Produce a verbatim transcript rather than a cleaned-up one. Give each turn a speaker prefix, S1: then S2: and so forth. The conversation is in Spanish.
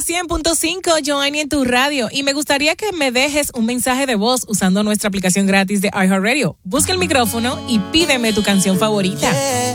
S1: cien punto cinco, Joanny en tu radio. Y me gustaría que me dejes un mensaje de voz usando nuestra aplicación gratis de iHeartRadio. Busca el micrófono y pídeme tu canción favorita.